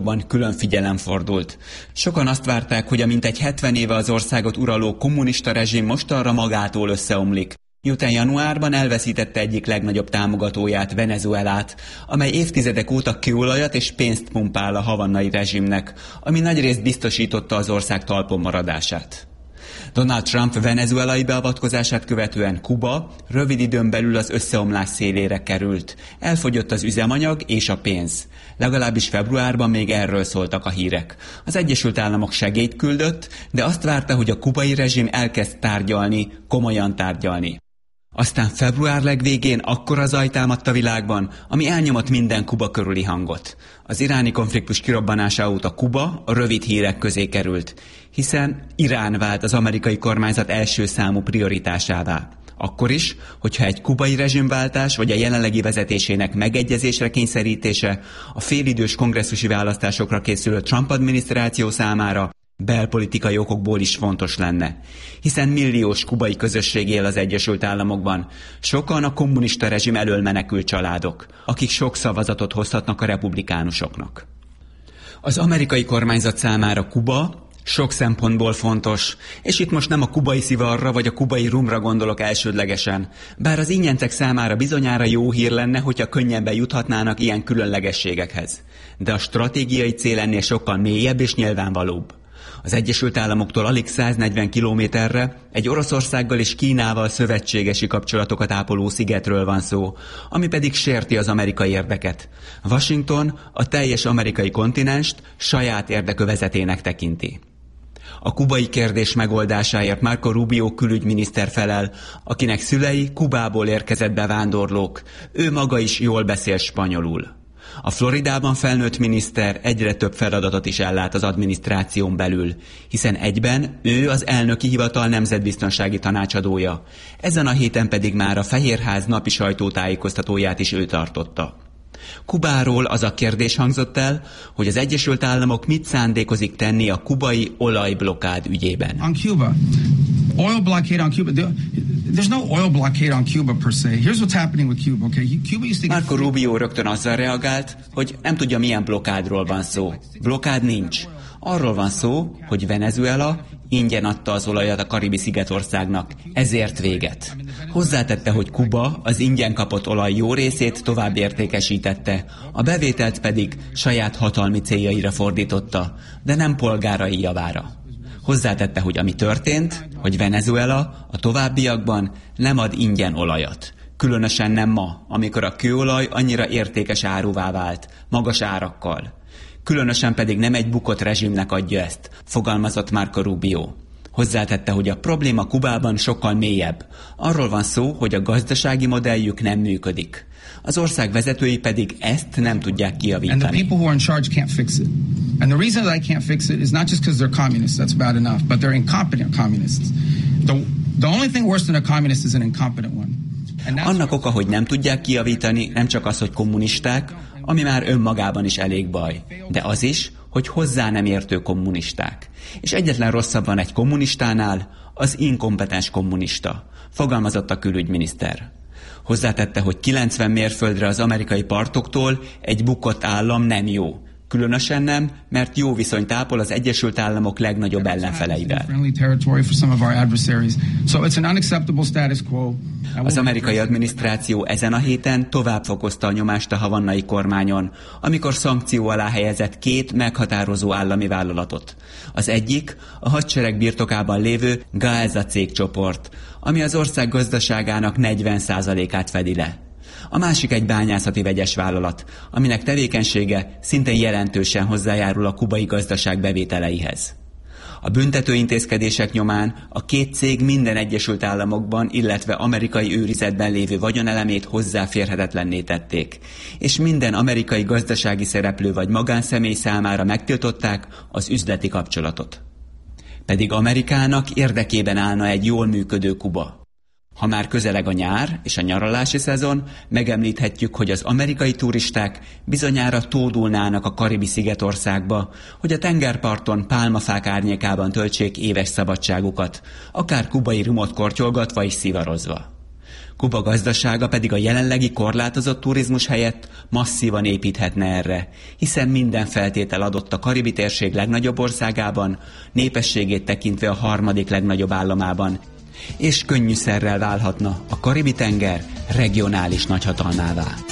külön figyelem fordult. Sokan azt várták, hogy a mintegy 70 éve az országot uraló kommunista rezsim mostanra magától összeomlik, miután januárban elveszítette egyik legnagyobb támogatóját, Venezuelát, amely évtizedek óta kőolajat és pénzt pumpál a havannai rezsimnek, ami nagyrészt biztosította az ország talpon maradását. Donald Trump venezuelai beavatkozását követően Kuba rövid időn belül az összeomlás szélére került. Elfogyott az üzemanyag és a pénz. Legalábbis februárban még erről szóltak a hírek. Az Egyesült Államok segélyt küldött, de azt várta, hogy a kubai rezsim elkezd tárgyalni, komolyan tárgyalni. Aztán február legvégén akkora zaj támadt a világban, ami elnyomott minden Kuba körüli hangot. Az iráni konfliktus kirobbanása óta Kuba a rövid hírek közé került, hiszen Irán vált az amerikai kormányzat első számú prioritásává. Akkor is, hogyha egy kubai rezsimváltás vagy a jelenlegi vezetésének megegyezésre kényszerítése a félidős kongresszusi választásokra készülő Trump adminisztráció számára belpolitikai okokból is fontos lenne, hiszen milliós kubai közösség él az Egyesült Államokban, sokan a kommunista rezsim elől menekült családok, akik sok szavazatot hozhatnak a republikánusoknak. Az amerikai kormányzat számára Kuba sok szempontból fontos, és itt most nem a kubai szivarra vagy a kubai rumra gondolok elsődlegesen, bár az ingyentek számára bizonyára jó hír lenne, hogyha könnyebben juthatnának ilyen különlegességekhez. De a stratégiai cél ennél sokkal mélyebb és nyilvánvalóbb. Az Egyesült Államoktól alig 140 kilométerre egy Oroszországgal és Kínával szövetségesi kapcsolatokat ápoló szigetről van szó, ami pedig sérti az amerikai érdeket. Washington a teljes amerikai kontinenst saját érdekövezetének tekinti. A kubai kérdés megoldásáért Marco Rubio külügyminiszter felel, akinek szülei Kubából érkezett bevándorlók, ő maga is jól beszél spanyolul. A Floridában felnőtt miniszter egyre több feladatot is ellát az adminisztráción belül, hiszen egyben ő az elnöki hivatal nemzetbiztonsági tanácsadója. Ezen a héten pedig már a Fehérház napi sajtótájékoztatóját is ő tartotta. Kubáról az a kérdés hangzott el, hogy az Egyesült Államok mit szándékozik tenni a kubai olajblokkád ügyében. On Cuba. Oil blockade on Cuba. There's no oil blockade on Cuba per se. Here's what's happening with Cuba, okay? Cuba used to get... Marco Rubio rögtön azzal reagált, hogy nem tudja, milyen blokkádról van szó. Blokkád nincs. Arról van szó, hogy Venezuela ingyen adta az olajat a karibi szigetországnak, ezért véget. Hozzátette, hogy Kuba az ingyen kapott olaj jó részét tovább értékesítette, a bevételt pedig saját hatalmi céljaira fordította, de nem polgárai javára. Hozzátette, hogy ami történt, hogy Venezuela a továbbiakban nem ad ingyen olajat. Különösen nem ma, amikor a kőolaj annyira értékes áruvá vált, magas árakkal. Különösen pedig nem egy bukott rezsimnek adja ezt, fogalmazott Marco Rubio. Hozzátette, hogy a probléma Kubában sokkal mélyebb. Arról van szó, hogy a gazdasági modelljük nem működik. Az ország vezetői pedig ezt nem tudják kijavítani. And the people who are in charge can't fix it. And the reason that I can't fix it is not just because they're communists, that's bad enough, but they're incompetent communists. The only thing worse than a communist is an incompetent one. Annak oka, hogy nem tudják kijavítani, nem csak az, hogy kommunisták, ami már önmagában is elég baj, de az is, hogy hozzá nem értő kommunisták. És egyetlen rosszabb van egy kommunistánál, az inkompetens kommunista, fogalmazott a külügyminiszter. Hozzátette, hogy 90 mérföldre az amerikai partoktól egy bukott állam nem jó. Különösen nem, mert jó viszonyt ápol az Egyesült Államok legnagyobb ellenfeleivel. Az amerikai adminisztráció ezen a héten tovább fokozta a nyomást a havannai kormányon, amikor szankció alá helyezett két meghatározó állami vállalatot. Az egyik a hadsereg birtokában lévő Gaeza cégcsoport, ami az ország gazdaságának 40%-át fedi le. A másik egy bányászati vegyes vállalat, aminek tevékenysége szintén jelentősen hozzájárul a kubai gazdaság bevételeihez. A büntető intézkedések nyomán a két cég minden Egyesült Államokban, illetve amerikai őrizetben lévő vagyonelemét hozzáférhetetlenné tették, és minden amerikai gazdasági szereplő vagy magánszemély számára megtiltották az üzleti kapcsolatot. Pedig Amerikának érdekében állna egy jól működő Kuba. Ha már közeleg a nyár és a nyaralási szezon, megemlíthetjük, hogy az amerikai turisták bizonyára tódulnának a karibi szigetországba, hogy a tengerparton pálmafák árnyékában töltsék éves szabadságukat, akár kubai rumot kortyolgatva és szivarozva. Kuba gazdasága pedig a jelenlegi korlátozott turizmus helyett masszívan építhetne erre, hiszen minden feltétel adott a karibi térség legnagyobb országában, népességét tekintve a harmadik legnagyobb államában, és könnyűszerrel válhatna a Karibi-tenger regionális nagyhatalmává.